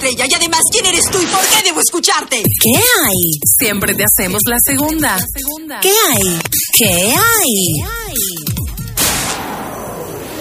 estrella. Y además, ¿quién eres tú y por qué debo escucharte? ¿Qué hay? Siempre te hacemos la segunda. ¿Qué hay? ¿Qué hay?